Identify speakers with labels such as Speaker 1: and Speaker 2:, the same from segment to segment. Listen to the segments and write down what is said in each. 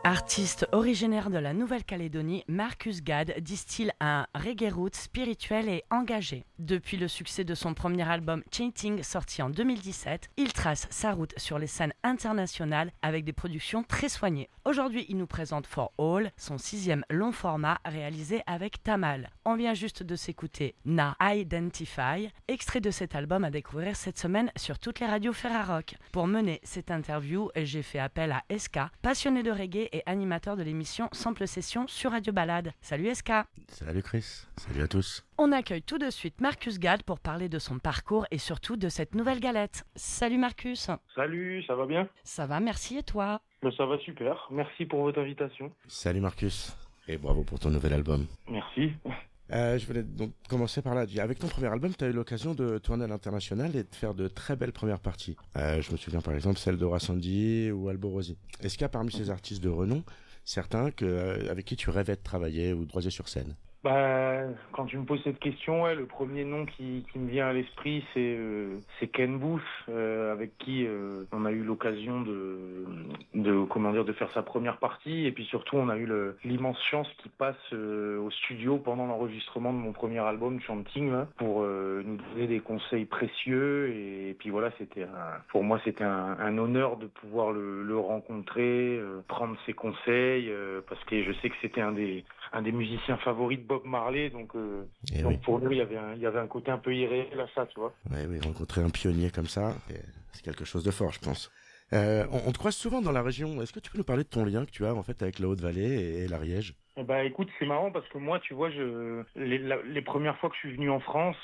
Speaker 1: Artiste originaire de la Nouvelle-Calédonie, Marcus Gad distille un reggae root spirituel et engagé. Depuis le succès de son premier album Chanting sorti en 2017, il trace sa route sur les scènes internationales avec des productions très soignées. Aujourd'hui, il nous présente For All, son 6e long format réalisé avec Tamal. On vient juste de s'écouter Na Identify, extrait de cet album à découvrir cette semaine sur toutes les radios Ferrarock. Pour mener cette interview, j'ai fait appel à SK, passionné de reggae et animateur de l'émission Sample Session sur Radio Balade. Salut SK.
Speaker 2: Salut Chris, salut à tous.
Speaker 1: On accueille tout de suite Marcus Gad pour parler de son parcours et surtout de cette nouvelle galette. Salut Marcus.
Speaker 3: Salut, ça va bien?
Speaker 1: Ça va, merci et toi?
Speaker 3: Ça va super, merci pour votre invitation.
Speaker 2: Salut Marcus, et bravo pour ton nouvel album.
Speaker 3: Merci.
Speaker 2: Je voulais donc commencer par là. Avec ton premier album, tu as eu l'occasion de tourner à l'international et de faire de très belles premières parties. Je me souviens par exemple celle de Sandy ou Alborosi. Est-ce qu'il y a parmi ces artistes de renom certains avec qui tu rêvais de travailler ou de croiser sur scène?
Speaker 3: Quand tu me poses cette question, le premier nom qui me vient à l'esprit, c'est Ken Booth, avec qui on a eu l'occasion de faire sa première partie, et puis surtout on a eu l'immense chance qu'il passe au studio pendant l'enregistrement de mon premier album Chanting là, pour nous donner des conseils précieux, et puis voilà, pour moi c'était un honneur de pouvoir le rencontrer, prendre ses conseils, parce que je sais que c'était un des musiciens favoris de Bob Marley, donc
Speaker 2: oui.
Speaker 3: Pour nous il y avait un côté un peu irréel à ça, tu vois.
Speaker 2: Oui, rencontrer un pionnier comme ça, c'est quelque chose de fort, je pense. On te croise souvent dans la région. Est-ce que tu peux nous parler de ton lien que tu as en fait avec la Haute-Vallée et l'Ariège?
Speaker 3: Écoute, c'est marrant parce que moi, tu vois, les premières fois que je suis venu en France,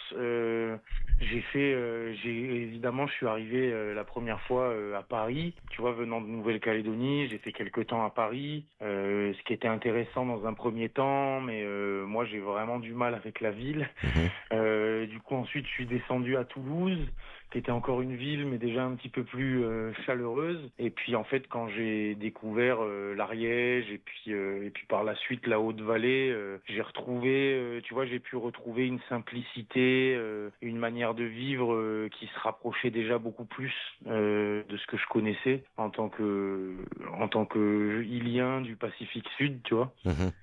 Speaker 3: évidemment, je suis arrivé la première fois à Paris, tu vois, venant de Nouvelle-Calédonie, j'ai fait quelques temps à Paris, ce qui était intéressant dans un premier temps, mais moi, j'ai vraiment du mal avec la ville. Du coup, ensuite, je suis descendu à Toulouse, qui était encore une ville, mais déjà un petit peu plus chaleureuse. Et puis, en fait, quand j'ai découvert l'Ariège et puis par la suite la Haute-Vallée, j'ai pu retrouver une simplicité, une manière de vivre qui se rapprochait déjà beaucoup plus de ce que je connaissais en tant que Ilien du Pacifique Sud, tu vois.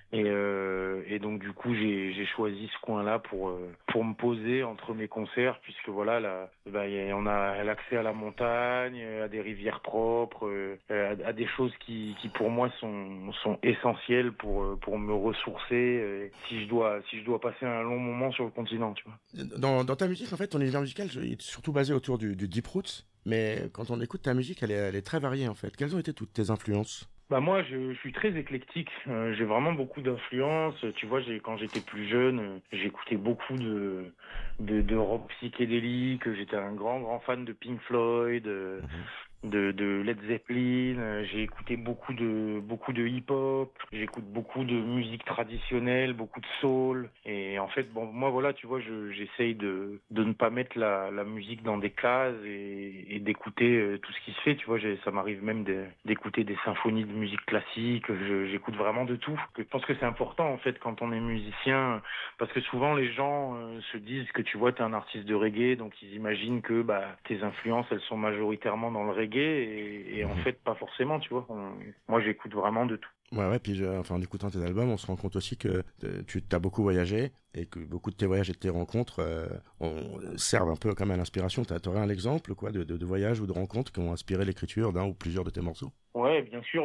Speaker 3: Et donc du coup j'ai choisi ce coin-là pour me poser entre mes concerts, puisque voilà on a l'accès à la montagne, à des rivières propres, à des choses qui pour moi sont essentielles pour me ressourcer si je dois passer un long moment sur le continent, tu vois.
Speaker 2: Dans ta musique, en fait, ton univers musical il est surtout basé autour du deep roots, mais quand on écoute ta musique, elle est très variée en fait. Quelles ont été toutes tes influences?
Speaker 3: Moi, je suis très éclectique. J'ai vraiment beaucoup d'influences. Tu vois, quand j'étais plus jeune, j'écoutais beaucoup de rock psychédélique. J'étais un grand fan de Pink Floyd, de Led Zeppelin. J'ai écouté beaucoup de hip-hop. J'écoute beaucoup de musique traditionnelle, beaucoup de soul. Et en fait, moi, voilà, tu vois, j'essaye de ne pas mettre la musique dans des cases et d'écouter tout ce qui se fait. Tu vois, ça m'arrive même d'écouter des symphonies de musique classique. J'écoute vraiment de tout. Je pense que c'est important, en fait, quand on est musicien, parce que souvent les gens se disent que, tu vois, t'es un artiste de reggae, donc ils imaginent que tes influences, elles sont majoritairement dans le reggae, et en fait, pas forcément, tu vois. Moi, j'écoute vraiment de tout.
Speaker 2: Ouais, puis en écoutant tes albums, on se rend compte aussi que tu as beaucoup voyagé et que beaucoup de tes voyages et de tes rencontres servent un peu comme à l'inspiration. T'aurais un exemple de voyages ou de rencontres qui ont inspiré l'écriture d'un ou plusieurs de tes morceaux? Ouais,
Speaker 3: bien sûr,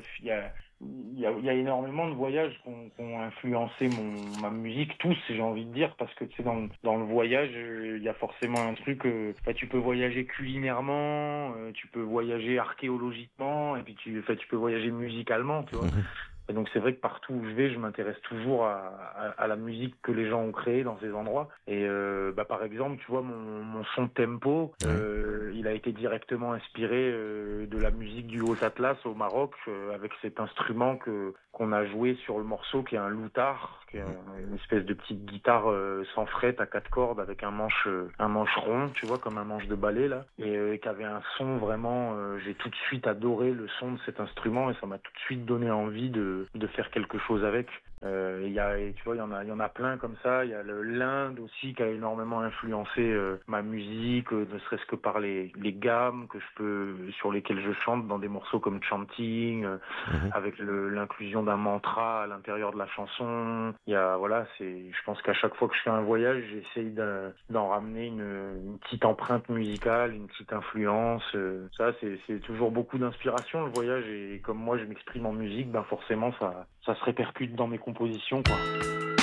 Speaker 3: il y a énormément de voyages qui ont influencé ma musique, tous, j'ai envie de dire, parce que tu sais, dans le voyage, il y a forcément un truc, tu peux voyager culinairement, tu peux voyager archéologiquement, et puis tu peux voyager musicalement, tu vois. Et donc c'est vrai que partout où je vais, je m'intéresse toujours à la musique que les gens ont créée dans ces endroits. Et par exemple, tu vois, mon son tempo, il a été directement inspiré de la musique du Haut Atlas au Maroc, avec cet instrument qu'on a joué sur le morceau, qui est un loutard, qui est une espèce de petite guitare sans frettes à 4 cordes avec un manche rond, tu vois, comme un manche de ballet là, et qui avait un son vraiment. J'ai tout de suite adoré le son de cet instrument, et ça m'a tout de suite donné envie de faire quelque chose avec. Tu vois, il y en a plein comme ça. Il y a l'Inde aussi qui a énormément influencé ma musique, ne serait-ce que par les gammes sur lesquelles je chante dans des morceaux comme Chanting, avec l'inclusion d'un mantra à l'intérieur de la chanson. Je pense qu'à chaque fois que je fais un voyage, j'essaye d'en ramener une petite empreinte musicale, une petite influence. Ça, c'est toujours beaucoup d'inspiration, le voyage, et comme moi je m'exprime en musique, ben forcément ça se répercute dans mes compositions, quoi.